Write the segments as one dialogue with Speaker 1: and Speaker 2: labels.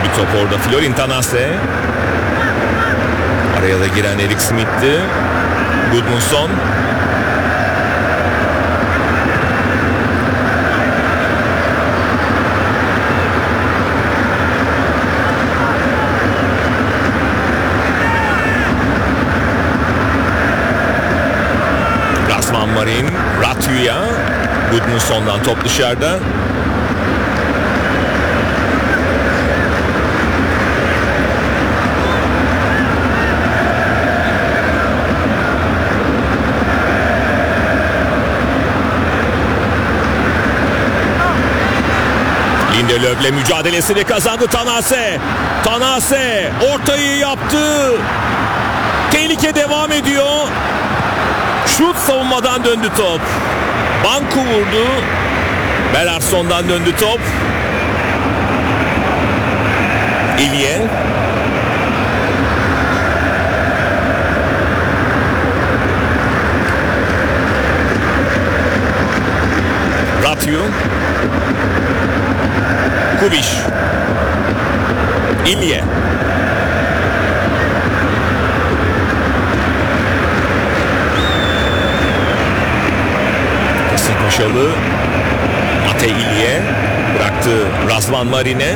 Speaker 1: bir top orada. Florin Tanase. Araya da giren Eric Smith'ti. Gudmundsson. Razvan Marin. Ratyu'ya. Gudmundsson'dan top dışarıda. Lindelöf'le mücadelesini kazandı Tanase. Tanase ortayı yaptı. Tehlike devam ediyor. Şut, savunmadan döndü top. Banku vurdu. Belarson'dan döndü top. İlye. Ratyu. Kubiş. İlye. Kasımpaşalı Mate İlye bıraktı Razvan Marin'e.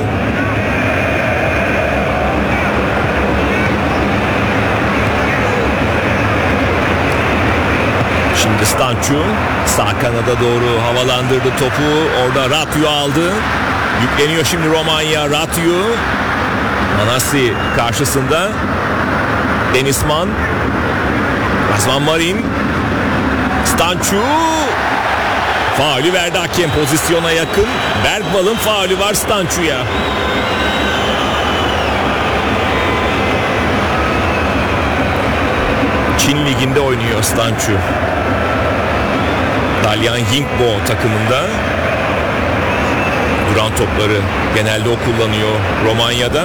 Speaker 1: Şimdi Stancu sağ kanada doğru havalandırdı topu. Orada Ratyu aldı. Yükleniyor şimdi Romanya. Ratyu. Manasi karşısında. Denizman. Razvan Marin. Stancu. Faulü verdi hakem, pozisyona yakın. Bergvall'ın faulü var Stancu'ya. Çin Ligi'nde oynuyor Stancu. Dalyan Yingbo takımında. Duran topları genelde o kullanıyor Romanya'da.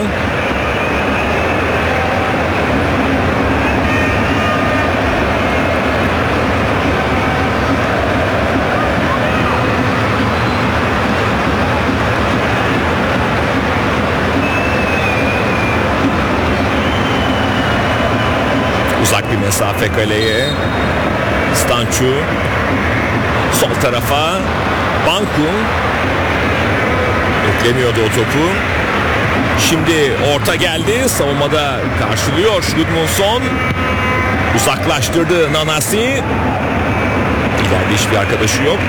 Speaker 1: Uzak bir mesafe kaleye. Stancu sol tarafa. Banku beklemiyordu o topu. Şimdi orta geldi. Savunmada karşılıyor Gudmundsson. Uzaklaştırdı Nanasi. İleride hiçbir arkadaşı yok.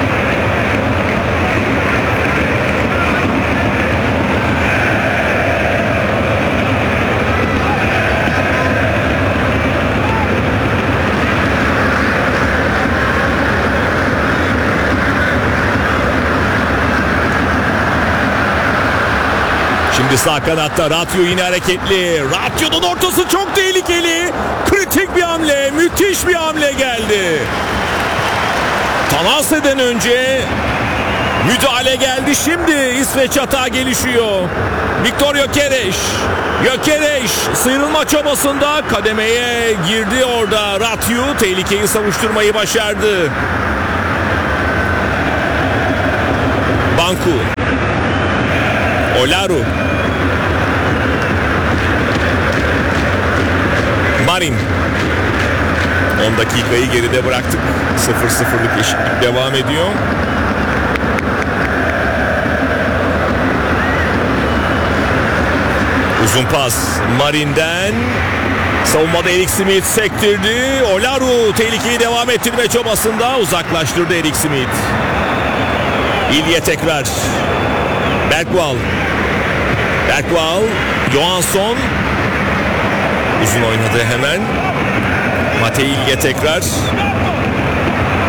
Speaker 1: Şimdi sağ kanatta Ratyu yine hareketli. Ratyu'nun ortası çok tehlikeli. Kritik bir hamle, müthiş bir hamle geldi. Tanase'den önce müdahale geldi. Şimdi İsveç hata gelişiyor. Viktor Gyökeres. Gyökeres sıyrılma çabasında kademeye girdi orada. Ratyu tehlikeyi savuşturmayı başardı. Banku. Olaru. Marin. 10 dakikayı geride bıraktık. 0-0'lık eşitlik devam ediyor. Uzun pas Marin'den. Savunmada Eric Smith sektirdi. Olaru tehlikeyi devam ettirme çabasında uzaklaştırdı Eric Smith. İlye tekrar. Bergvall. Johansson. Uzun oynadı hemen. Mate İlye tekrar.